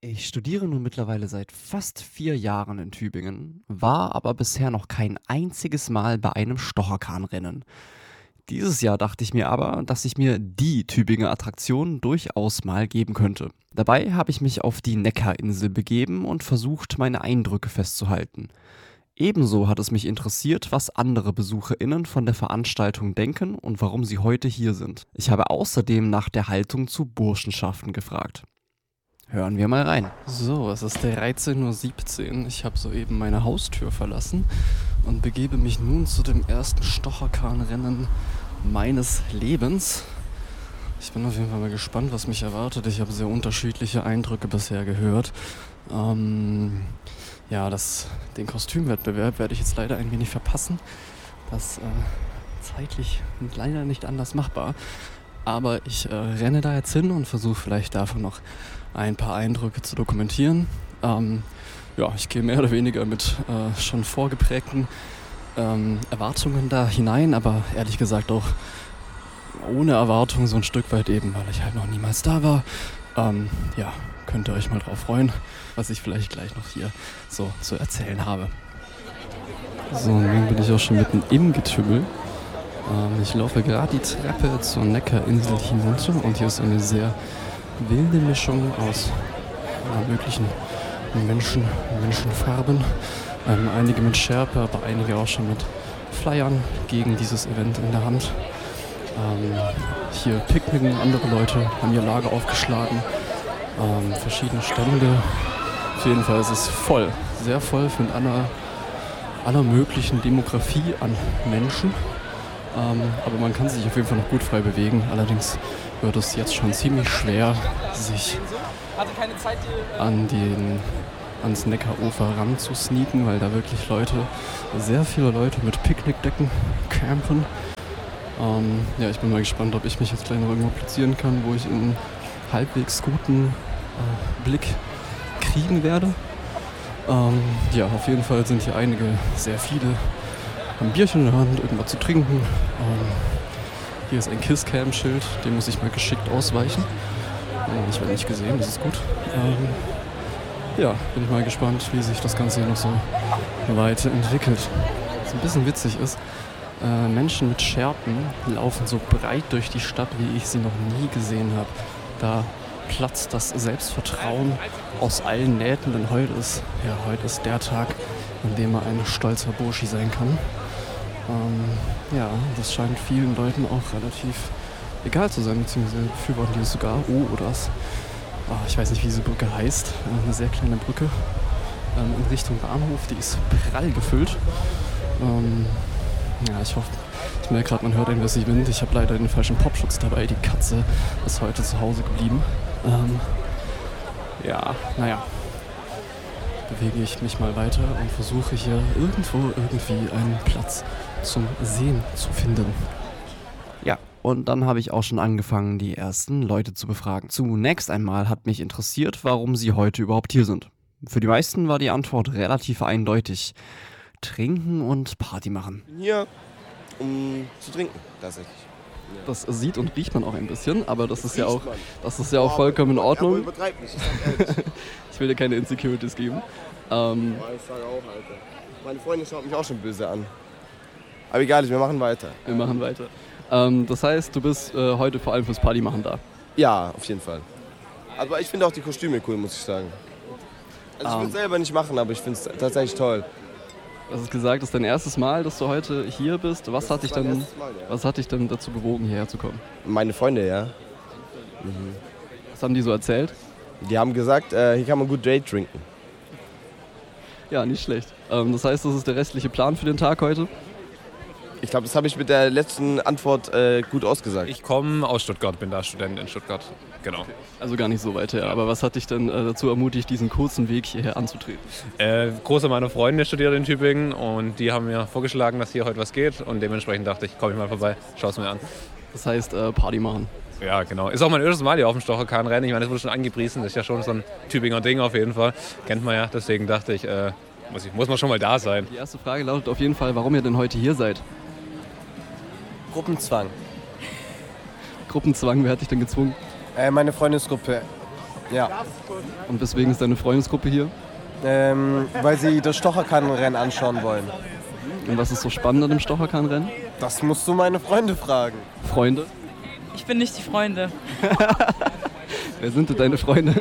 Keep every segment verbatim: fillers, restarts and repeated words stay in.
Ich studiere nun mittlerweile seit fast vier Jahren in Tübingen, war aber bisher noch kein einziges Mal bei einem Stocherkahnrennen. Dieses Jahr dachte ich mir aber, dass ich mir die Tübinger Attraktion durchaus mal geben könnte. Dabei habe ich mich auf die Neckarinsel begeben und versucht, meine Eindrücke festzuhalten. Ebenso hat es mich interessiert, was andere BesucherInnen von der Veranstaltung denken und warum sie heute hier sind. Ich habe außerdem nach der Haltung zu Burschenschaften gefragt. Hören wir mal rein. So, es ist dreizehn Uhr siebzehn. Ich habe soeben meine Haustür verlassen und begebe mich nun zu dem ersten Stocherkahnrennen meines Lebens. Ich bin auf jeden Fall mal gespannt, was mich erwartet. Ich habe sehr unterschiedliche Eindrücke bisher gehört. Ähm, ja, das, den Kostümwettbewerb werde ich jetzt leider ein wenig verpassen. Das äh, zeitlich leider nicht anders machbar. Aber ich äh, renne da jetzt hin und versuche vielleicht davon noch ein paar Eindrücke zu dokumentieren. Ähm, ja, ich gehe mehr oder weniger mit äh, schon vorgeprägten ähm, Erwartungen da hinein, aber ehrlich gesagt auch ohne Erwartung so ein Stück weit eben, weil ich halt noch niemals da war. Ähm, ja, könnt ihr euch mal drauf freuen, was ich vielleicht gleich noch hier so zu erzählen habe. So, nun bin ich auch schon mitten im Getümmel. Ähm, ich laufe gerade die Treppe zur Neckarinsel hinunter und hier ist eine sehr wilde Mischung aus ja, möglichen Menschen, Menschenfarben. Ähm, einige mit Schärpe, aber einige auch schon mit Flyern gegen dieses Event in der Hand. Ähm, hier picknicken andere Leute, haben ihr Lager aufgeschlagen. Ähm, verschiedene Stände. Auf jeden Fall ist es voll, sehr voll von aller, aller möglichen Demografie an Menschen. Ähm, aber man kann sich auf jeden Fall noch gut frei bewegen. Allerdings wird es jetzt schon ziemlich schwer, sich an den, ans Neckarufer ranzusneaken, weil da wirklich Leute, sehr viele Leute mit Picknickdecken campen. Ähm, ja, ich bin mal gespannt, ob ich mich jetzt gleich noch irgendwo platzieren kann, wo ich einen halbwegs guten äh, Blick kriegen werde. Ähm, ja, auf jeden Fall sind hier einige, sehr viele, haben ein Bierchen in der Hand, irgendwas zu trinken. Ähm, hier ist ein Kisscam-Schild, dem muss ich mal geschickt ausweichen. Äh, ich werde nicht gesehen, das ist gut. Ähm, ja, bin ich mal gespannt, wie sich das Ganze hier noch so weiterentwickelt. Was ein bisschen witzig ist, äh, Menschen mit Schärpen laufen so breit durch die Stadt, wie ich sie noch nie gesehen habe. Da platzt das Selbstvertrauen aus allen Nähten, denn heute ist, ja, heute ist der Tag, an dem man ein stolzer Burschi sein kann. Ähm, ja, das scheint vielen Leuten auch relativ egal zu sein, beziehungsweise befürworten die es sogar. Oh, oder was? Oh, ich weiß nicht, wie diese Brücke heißt. Eine sehr kleine Brücke ähm, in Richtung Bahnhof, die ist prall gefüllt. Ähm, ja, ich hoffe, ich merke gerade, man hört ein bisschen Wind. Ich habe leider den falschen Popschutz dabei. Die Katze ist heute zu Hause geblieben. Ähm, ja, naja. Bewege ich mich mal weiter und versuche hier irgendwo irgendwie einen Platz zum Sehen zu finden. Ja, und dann habe ich auch schon angefangen, die ersten Leute zu befragen. Zunächst einmal hat mich interessiert, warum sie heute überhaupt hier sind. Für die meisten war die Antwort relativ eindeutig. Trinken und Party machen. Ich bin hier, um zu trinken, tatsächlich. Das sieht und riecht man auch ein bisschen, aber das, das ist ja auch, man. das ist ja auch vollkommen in Ordnung. Aber übertreib nicht, ich sag ehrlich. Ich will dir keine Insecurities geben. Ähm, Ja, ich sage auch, Alter. Meine Freundin schaut mich auch schon böse an. Aber egal, wir machen weiter. wir machen weiter. Ähm, das heißt, du bist äh, heute vor allem fürs Party machen da. Ja, auf jeden Fall. Aber ich finde auch die Kostüme cool, muss ich sagen. Also ich Ähm. würde es selber nicht machen, aber ich finde es tatsächlich toll. Du hast gesagt, das ist dein erstes Mal, dass du heute hier bist. Was hat dich mein denn, erstes Mal, ja. was hat dich denn dazu bewogen, hierher zu kommen? Meine Freunde, ja. Was haben die so erzählt? Die haben gesagt, äh, hier kann man gut Date trinken. Ja, nicht schlecht. Ähm, das heißt, das ist der restliche Plan für den Tag heute? Ich glaube, das habe ich mit der letzten Antwort äh, gut ausgesagt. Ich komme aus Stuttgart, bin da Student in Stuttgart. Genau. Also gar nicht so weit her. Aber was hat dich denn äh, dazu ermutigt, diesen kurzen Weg hierher anzutreten? Äh, großer meiner Freunde studiert in Tübingen und die haben mir vorgeschlagen, dass hier heute was geht und dementsprechend dachte ich, komme ich mal vorbei, schau es mir an. Das heißt, äh, Party machen. Ja, genau. Ist auch mein erstes Mal hier auf dem Stocherkahnrennen. Ich meine, das wurde schon angepriesen, das ist ja schon so ein Tübinger Ding auf jeden Fall. Kennt man ja, deswegen dachte ich, äh, muss, ich muss man schon mal da sein. Die erste Frage lautet auf jeden Fall, warum ihr denn heute hier seid. Gruppenzwang. Gruppenzwang, wer hat dich denn gezwungen? Äh, meine Freundesgruppe. Ja. Und weswegen ist deine Freundesgruppe hier? Ähm, weil sie das Stocherkannenrennen anschauen wollen. Und was ist so spannend an dem Stocherkannenrennen? Das musst du meine Freunde fragen. Freunde? Ich bin nicht die Freunde. Wer sind denn deine Freunde?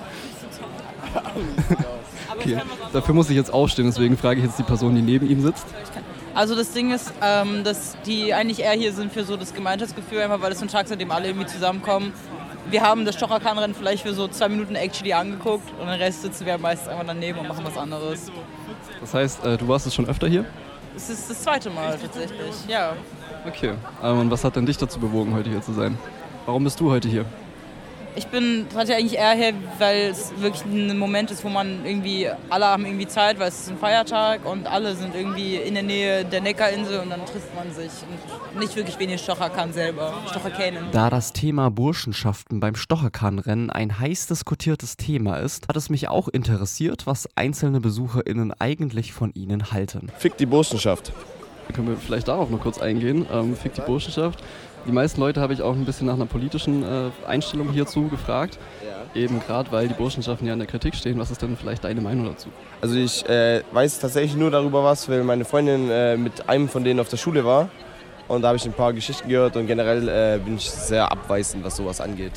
Okay, dafür muss ich jetzt aufstehen, deswegen frage ich jetzt die Person, die neben ihm sitzt. Also das Ding ist, ähm, dass die eigentlich eher hier sind für so das Gemeinschaftsgefühl, einfach weil es so ein Tag ist, an dem alle irgendwie zusammenkommen. Wir haben das Stocherkannenrennen vielleicht für so zwei Minuten actually angeguckt und den Rest sitzen wir meistens einfach daneben und machen was anderes. Das heißt, äh, du warst jetzt schon öfter hier? Es ist das zweite Mal tatsächlich, ja. Okay, ähm, und was hat denn dich dazu bewogen, heute hier zu sein? Warum bist du heute hier? Ich bin heute eigentlich eher hier, weil es wirklich ein Moment ist, wo man irgendwie, alle haben irgendwie Zeit, weil es ist ein Feiertag und alle sind irgendwie in der Nähe der Neckarinsel und dann trifft man sich. Und nicht wirklich wenig Stocher kann selber, Stocher kennen. Da das Thema Burschenschaften beim Stocherkannenrennen ein heiß diskutiertes Thema ist, hat es mich auch interessiert, was einzelne BesucherInnen eigentlich von ihnen halten. Fick die Burschenschaft. Können wir vielleicht darauf noch kurz eingehen? Ähm, Fick die Burschenschaft. Die meisten Leute habe ich auch ein bisschen nach einer politischen äh, Einstellung hierzu gefragt. Ja. Eben gerade, weil die Burschenschaften ja in der Kritik stehen. Was ist denn vielleicht deine Meinung dazu? Also ich äh, weiß tatsächlich nur darüber was, weil meine Freundin äh, mit einem von denen auf der Schule war. Und da habe ich ein paar Geschichten gehört und generell äh, bin ich sehr abweisend, was sowas angeht.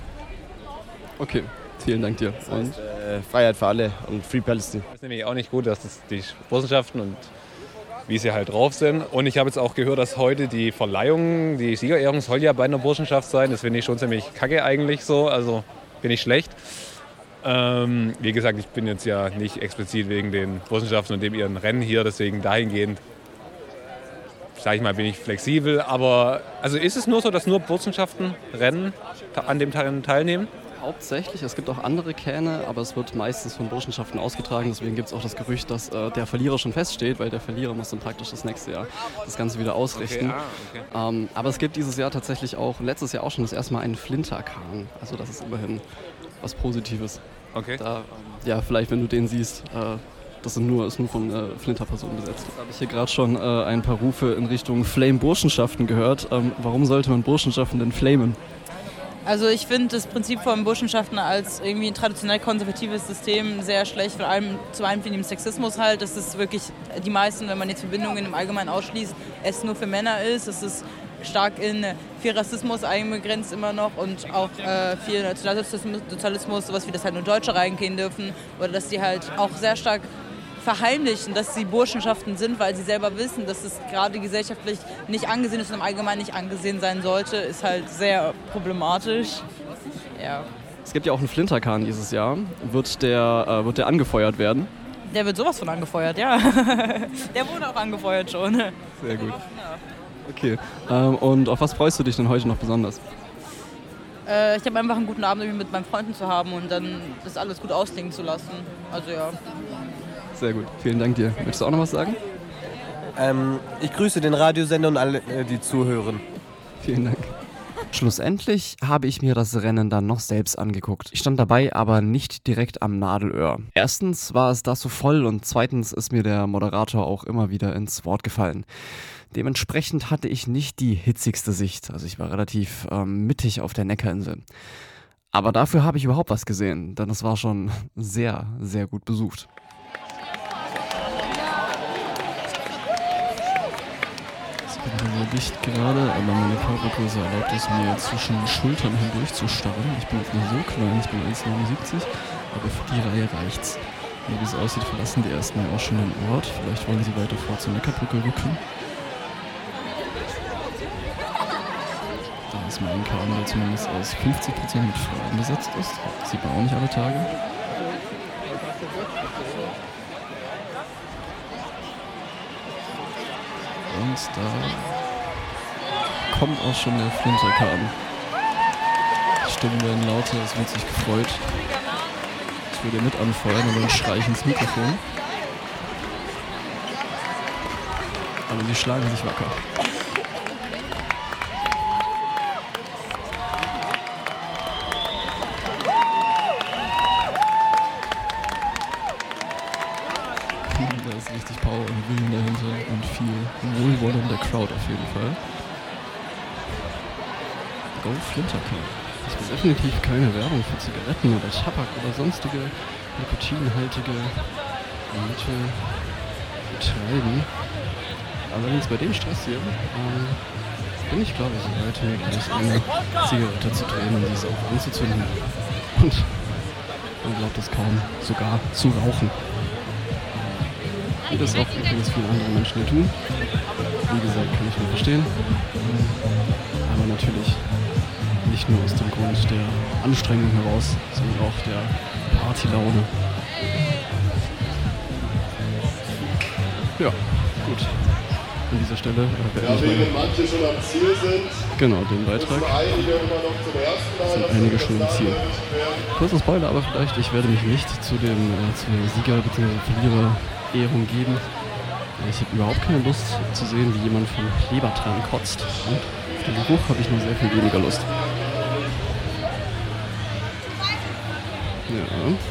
Okay, vielen Dank dir. Und? Äh, Freiheit für alle und Free Palestine. Das ist nämlich auch nicht gut, dass das die Burschenschaften und wie sie halt drauf sind. Und ich habe jetzt auch gehört, dass heute die Verleihung, die Siegerehrung soll ja bei einer Burschenschaft sein. Das finde ich schon ziemlich kacke eigentlich so, also bin ich schlecht. Ähm, wie gesagt, ich bin jetzt ja nicht explizit wegen den Burschenschaften und dem ihren Rennen hier, deswegen dahingehend, sage ich mal, bin ich flexibel. Aber also ist es nur so, dass nur Burschenschaften Rennen an dem Rennen teilnehmen? Hauptsächlich, es gibt auch andere Kähne, aber es wird meistens von Burschenschaften ausgetragen. Deswegen gibt es auch das Gerücht, dass äh, der Verlierer schon feststeht, weil der Verlierer muss dann praktisch das nächste Jahr das Ganze wieder ausrichten. Okay, ah, okay. Ähm, aber es gibt dieses Jahr tatsächlich auch, letztes Jahr auch schon das erste Mal einen Flinterkahn. Also das ist immerhin was Positives. Okay. Da, ähm, ja, vielleicht wenn du den siehst, äh, das sind nur, ist nur von äh, Flinterpersonen besetzt. Da habe ich hier gerade schon äh, ein paar Rufe in Richtung Flame-Burschenschaften gehört. Ähm, warum sollte man Burschenschaften denn flamen? Also ich finde das Prinzip von Burschenschaften als irgendwie ein traditionell konservatives System sehr schlecht. Vor allem zum einen finde ich im Sexismus halt, dass es wirklich die meisten, wenn man jetzt Verbindungen im Allgemeinen ausschließt, es nur für Männer ist. Es ist stark in viel Rassismus eingegrenzt immer noch und auch äh, viel Nationalsozialismus, sowas wie das halt nur Deutsche reingehen dürfen oder dass die halt auch sehr stark verheimlichen, dass sie Burschenschaften sind, weil sie selber wissen, dass es gerade gesellschaftlich nicht angesehen ist und im Allgemeinen nicht angesehen sein sollte, ist halt sehr problematisch. Ja. Es gibt ja auch einen Flinterkahn dieses Jahr. Wird der, äh, wird der angefeuert werden? Der wird sowas von angefeuert, ja. Der wurde auch angefeuert schon. Sehr gut. Okay. Ähm, und auf was freust du dich denn heute noch besonders? Äh, ich habe einfach einen guten Abend irgendwie mit meinen Freunden zu haben und dann das alles gut ausklingen zu lassen. Also ja. Sehr gut, vielen Dank dir. Möchtest du auch noch was sagen? Ähm, ich grüße den Radiosender und alle, äh, die zuhören. Vielen Dank. Schlussendlich habe ich mir das Rennen dann noch selbst angeguckt. Ich stand dabei, aber nicht direkt am Nadelöhr. Erstens war es da so voll und zweitens ist mir der Moderator auch immer wieder ins Wort gefallen. Dementsprechend hatte ich nicht die hitzigste Sicht. Also ich war relativ ähm, mittig auf der Neckarinsel. Aber dafür habe ich überhaupt was gesehen, denn es war schon sehr, sehr gut besucht. Ich bin sehr dicht gerade, aber meine Körpergröße erlaubt es mir zwischen den Schultern hindurch zu starren. Ich bin jetzt nicht so klein, ich bin eins Komma neunundsiebzig, aber für die Reihe reicht's. Und wie es aussieht, verlassen die ersten ja auch schon den Ort. Vielleicht wollen sie weiter vor zur Neckarbrücke rücken. Da ist mein Kahn, der zumindest aus fünfzig Prozent mit Frauen besetzt ist. Das sieht man auch nicht alle Tage. Und da kommt auch schon der Flinterkahn. Die Stimmen werden lauter, es wird sich gefreut. Ich würde mit anfeuern und dann schreie ich ins Mikrofon. Aber sie schlagen sich wacker. Da ist richtig Power und Willen dahinter und viel Wohlwollen der Crowd auf jeden Fall. Go Flinterkahn. Ich bin ist definitiv keine Werbung für Zigaretten oder Tabak oder sonstige nikotinhaltige Mittel betreiben. Allerdings bei dem Stress hier ähm, bin ich, glaube ich, so weit, mir gleich eine Zigarette zu drehen und diese auch anzuzünden. Und man glaubt es kaum, sogar zu rauchen. Wie das auch übrigens viele andere Menschen hier tun. Wie gesagt, kann ich nur verstehen. Aber natürlich nicht nur aus dem Grund der Anstrengung heraus, sondern auch der Partylaune. Ja, gut. An dieser Stelle äh, ja, während manche schon am Ziel sind. Genau, den Beitrag. Einige immer noch zum ersten Mal sind einige schon am Ziel. Kurzer Spoiler, aber vielleicht, ich werde mich nicht zu dem äh, zu der Sieger- bzw. Verlierer-Ehrung geben. Ich habe überhaupt keine Lust zu sehen, wie jemand von Lebertran kotzt. Und auf den Geruch habe ich noch sehr viel weniger Lust. Ja.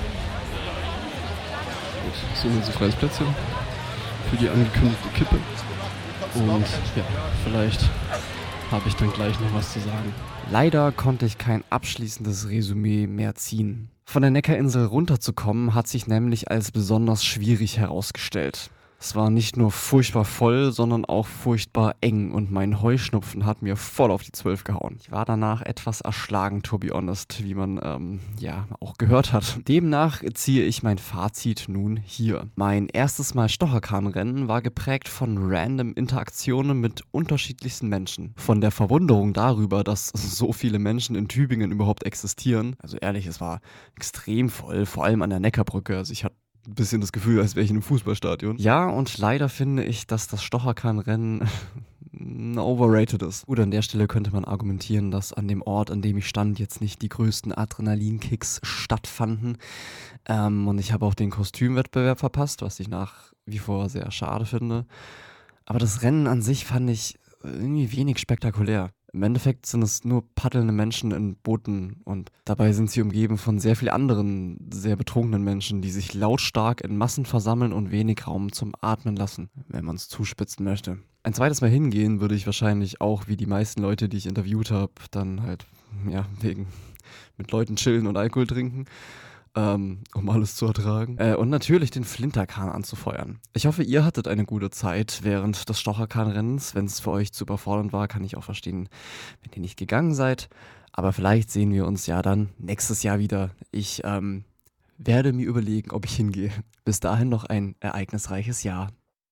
Gut, so ein freies Plätzchen für die angekündigte Kippe. Und ja, vielleicht habe ich dann gleich noch was zu sagen. Leider konnte ich kein abschließendes Resümee mehr ziehen. Von der Neckarinsel runterzukommen hat sich nämlich als besonders schwierig herausgestellt. Es war nicht nur furchtbar voll, sondern auch furchtbar eng und mein Heuschnupfen hat mir voll auf die Zwölf gehauen. Ich war danach etwas erschlagen, to be honest, wie man ähm, ja auch gehört hat. Demnach ziehe ich mein Fazit nun hier. Mein erstes Mal Stocherkahnrennen war geprägt von random Interaktionen mit unterschiedlichsten Menschen. Von der Verwunderung darüber, dass so viele Menschen in Tübingen überhaupt existieren. Also ehrlich, es war extrem voll, vor allem an der Neckarbrücke. Also ich hatte ein bisschen das Gefühl, als wäre ich in einem Fußballstadion. Ja, und leider finde ich, dass das Stocherkahnrennen overrated ist. Gut, an der Stelle könnte man argumentieren, dass an dem Ort, an dem ich stand, jetzt nicht die größten Adrenalinkicks stattfanden. Ähm, und ich habe auch den Kostümwettbewerb verpasst, was ich nach wie vor sehr schade finde. Aber das Rennen an sich fand ich irgendwie wenig spektakulär. Im Endeffekt sind es nur paddelnde Menschen in Booten und dabei sind sie umgeben von sehr vielen anderen, sehr betrunkenen Menschen, die sich lautstark in Massen versammeln und wenig Raum zum Atmen lassen, wenn man es zuspitzen möchte. Ein zweites Mal hingehen würde ich wahrscheinlich auch, wie die meisten Leute, die ich interviewt habe, dann halt, ja, wegen mit Leuten chillen und Alkohol trinken. Ähm, um alles zu ertragen. Äh, und natürlich den Flinterkahn anzufeuern. Ich hoffe, ihr hattet eine gute Zeit während des Stocherkahnrennens. Wenn es für euch zu überfordernd war, kann ich auch verstehen, wenn ihr nicht gegangen seid. Aber vielleicht sehen wir uns ja dann nächstes Jahr wieder. Ich ähm, werde mir überlegen, ob ich hingehe. Bis dahin noch ein ereignisreiches Jahr.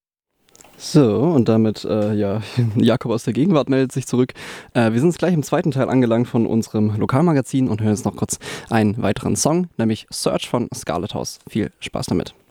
So, und damit, äh, ja, Jakob aus der Gegenwart meldet sich zurück. Äh, wir sind jetzt gleich im zweiten Teil angelangt von unserem Lokalmagazin und hören jetzt noch kurz einen weiteren Song, nämlich Search von Scarlet House. Viel Spaß damit.